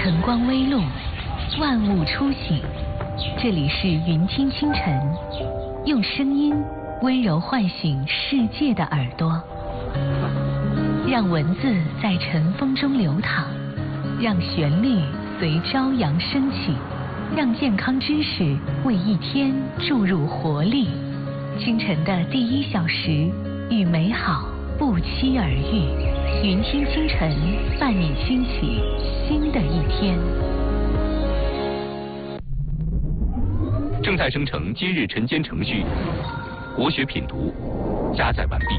晨光微露，万物初醒。这里是云听清晨，用声音温柔唤醒世界的耳朵，让文字在晨风中流淌，让旋律随朝阳升起，让健康知识为一天注入活力。清晨的第1小时，与美好不期而遇。云听清晨，伴你兴起新的一天。 正在生成今日晨间程序，国学品读加载完毕。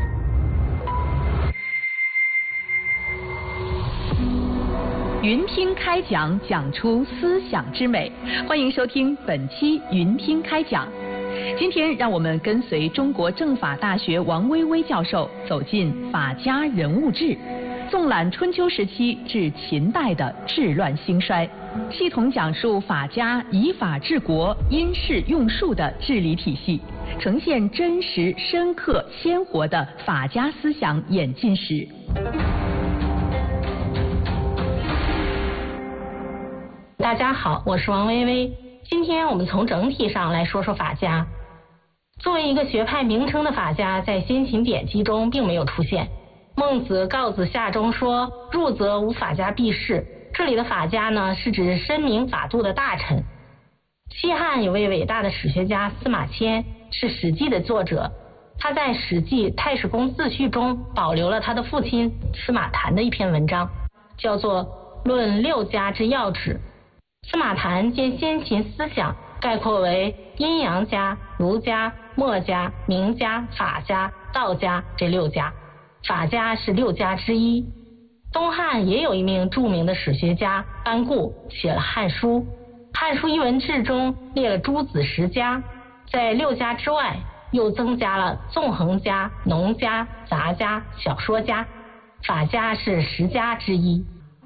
云听开讲，讲出思想之美。欢迎收听本期云听开讲。今天让我们跟随中国政法大学王薇薇教授走进法家人物志，纵览春秋时期至秦代的治乱兴衰，系统讲述法家以法治国、因势用术的治理体系，呈现真实、深刻、鲜活的法家思想演进史。 大家好，我是王薇薇。今天我们从整体上来说说法家。作为一个学派名称的法家，在先秦典籍中并没有出现。孟子《告子下》中说：“入则无法家避世。”这里的法家呢，是指深明法度的大臣。西汉有位伟大的史学家司马迁，是《史记》的作者。他在《史记·太史公自序》中保留了他的父亲司马谈的一篇文章，叫做《论六家之要旨》。司马谈将先秦思想概括为阴阳家、儒家、墨家、名家、法家、道家这6家，法家是6家之一。东汉也有一名著名的史学家班固，写了《汉书》。《汉书·艺文志》中列了诸子10家，在6家之外，又增加了纵横家、农家、杂家、小说家，法家是10家之一。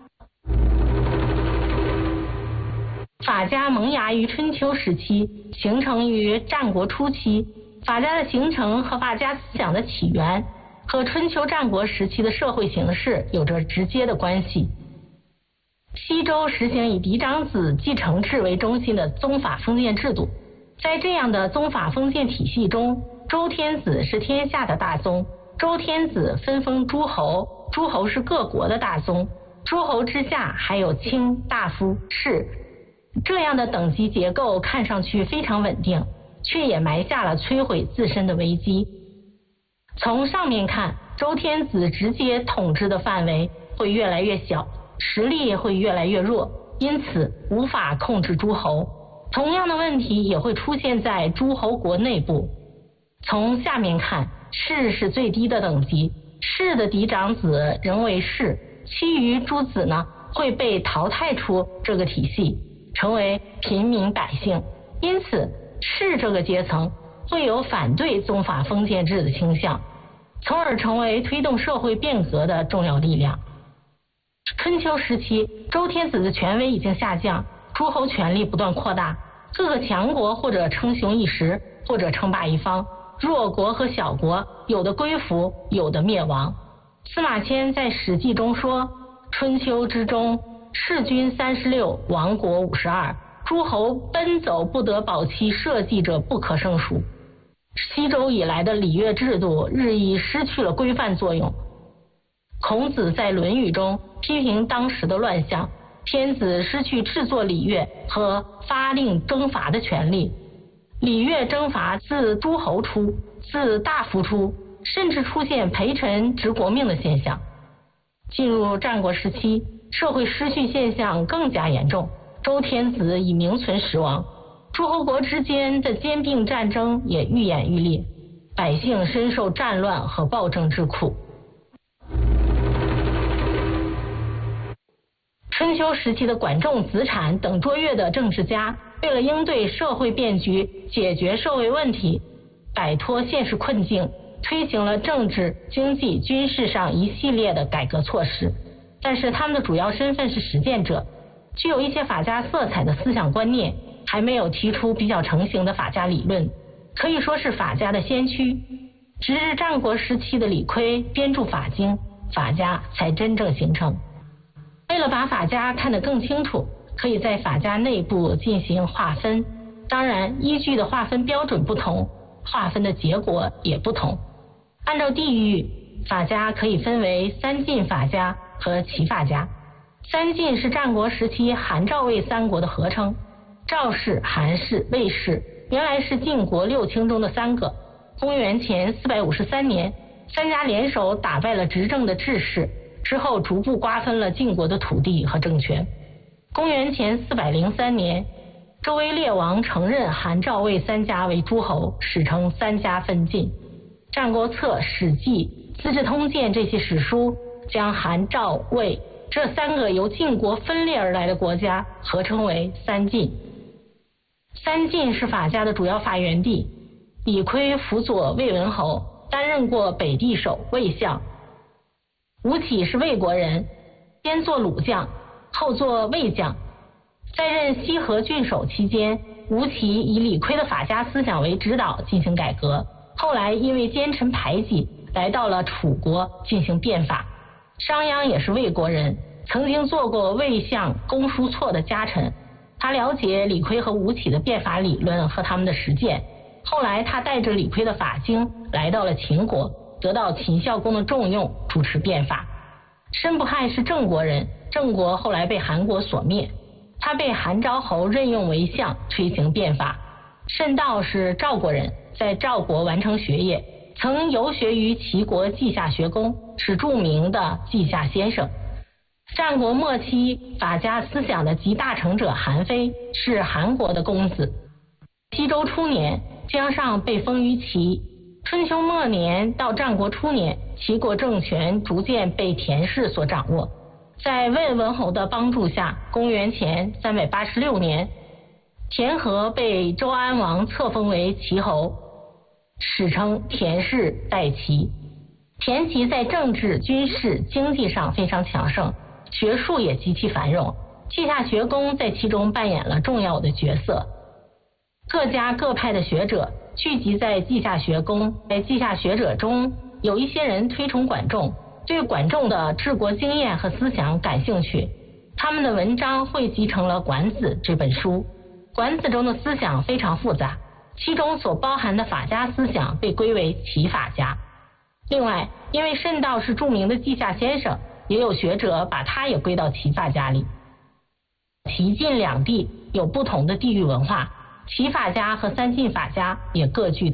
法家萌芽于春秋时期，形成于战国初期。法家的形成和法家思想的起源和春秋战国时期的社会形势有着直接的关系。西周实行以嫡长子继承制为中心的宗法封建制度，在这样的宗法封建体系中，周天子是天下的大宗，周天子分封诸侯，诸侯是各国的大宗，诸侯之下还有卿、大夫、士。这样的等级结构看上去非常稳定，却也埋下了摧毁自身的危机。从上面看，周天子直接统治的范围会越来越小，实力会越来越弱，因此无法控制诸侯。同样的问题也会出现在诸侯国内部。从下面看，士是最低的等级，士的嫡长子仍为士，其余诸子呢会被淘汰出这个体系，成为平民百姓。因此士这个阶层会有反对宗法封建制的倾向，从而成为推动社会变革的重要力量。春秋时期，周天子的权威已经下降，诸侯权力不断扩大，各个强国或者称雄一时，或者称霸一方，弱国和小国有的归服，有的灭亡。司马迁在《史记》中说：“春秋之中，弑君36，亡国52，诸侯奔走不得保期社稷者不可胜数。”西周以来的礼乐制度日益失去了规范作用。孔子在《论语》中批评当时的乱象，天子失去制作礼乐和发令征伐的权利，礼乐征伐自诸侯出，自大夫出，甚至出现陪臣执国命的现象。进入战国时期，社会失序现象更加严重，周天子已名存实亡，诸侯国之间的兼并战争也愈演愈烈，百姓深受战乱和暴政之苦。春秋时期的管仲、子产等卓越的政治家，为了应对社会变局，解决社会问题，摆脱现实困境，推行了政治、经济、军事上一系列的改革措施。但是他们的主要身份是实践者，具有一些法家色彩的思想观念，还没有提出比较成型的法家理论，可以说是法家的先驱。直至战国时期的李悝编著法经，法家才真正形成。为了了把法家看得更清楚，可以在法家内部进行划分。当然，依据的划分标准不同，划分的结果也不同。按照地域，法家可以分为三晋法家和齐法家。三晋是战国时期韩赵魏三国的合称，赵氏、韩氏、魏氏原来是晋国六卿中的三个。公元前453年，三家联手打败了执政的智氏，之后逐步瓜分了晋国的土地和政权。公元前403年，周威烈王承认韩赵魏三家为诸侯，史称三家分晋。战国策、史记、资治通鉴这些史书将韩赵魏这三个由晋国分裂而来的国家合称为三晋。三晋是法家的主要发源地，李悝辅佐魏文侯，担任过北地守、魏相。吴起是魏国人，先做鲁将，后做魏将。在任西河郡守期间，吴起以李悝的法家思想为指导进行改革，后来因为奸臣排挤，来到了楚国进行变法。商鞅也是魏国人，曾经做过魏相公叔痤的家臣，他了解李悝和吴起的变法理论和他们的实践。后来他带着李悝的法经来到了秦国，得到秦孝公的重用，主持变法。申不害是郑国人，郑国后来被韩国所灭，他被韩昭侯任用为相，推行变法。申道是赵国人，在赵国完成学业，曾游学于齐国稷下学宫，是著名的稷下先生。战国末期法家思想的集大成者韩非是韩国的公子。西周初年，姜尚被封于齐。春秋末年到战国初年，齐国政权逐渐被田氏所掌握。在魏文侯的帮助下，公元前386年，田和被周安王册封为齐侯，史称田氏代齐。田齐在政治、军事、经济上非常强盛，学术也极其繁荣，稷下学宫在其中扮演了重要的角色。各家各派的学者聚集在稷下学宫，在稷下学者中，有一些人推崇管仲，对管仲的治国经验和思想感兴趣，他们的文章汇集成了《管子》这本书。《管子》中的思想非常复杂，其中所包含的法家思想被归为齐法家。另外，因为申道是著名的稷下先生，也有学者把他也归到齐法家里。齐晋两地有不同的地域文化，齐法家和三晋法家也各具